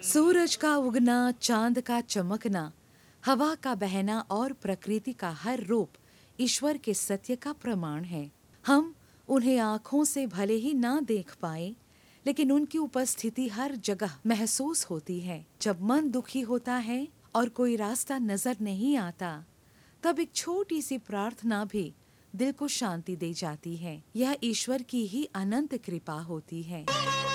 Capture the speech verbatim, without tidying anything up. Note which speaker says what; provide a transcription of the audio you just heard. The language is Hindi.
Speaker 1: सूरज का उगना, चांद का चमकना, हवा का बहना और प्रकृति का हर रूप ईश्वर के सत्य का प्रमाण है। हम उन्हें आँखों से भले ही ना देख पाए, लेकिन उनकी उपस्थिति हर जगह महसूस होती है। जब मन दुखी होता है और कोई रास्ता नजर नहीं आता, तब एक छोटी सी प्रार्थना भी दिल को शांति दे जाती है। यह ईश्वर की ही अनंत कृपा होती है।